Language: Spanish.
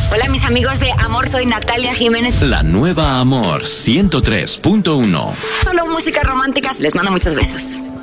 Hola, mis amigos de Amor, soy Natalia Jiménez. La nueva Amor 103.1. Solo músicas románticas. Les mando muchos besos.